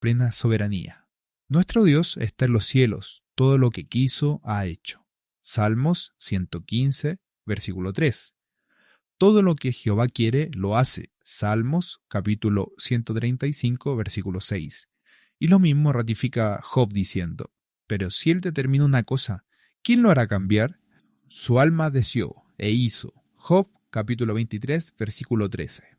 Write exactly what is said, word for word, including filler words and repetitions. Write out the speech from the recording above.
plena soberanía. Nuestro Dios está en los cielos, todo lo que quiso ha hecho. Salmos ciento quince, versículo tres. Todo lo que Jehová quiere, lo hace. Salmos capítulo ciento treinta y cinco, versículo seis. Y lo mismo ratifica Job diciendo, pero si él determina una cosa, ¿quién lo hará cambiar? Su alma deseó e hizo. Job capítulo veintitrés, versículo trece.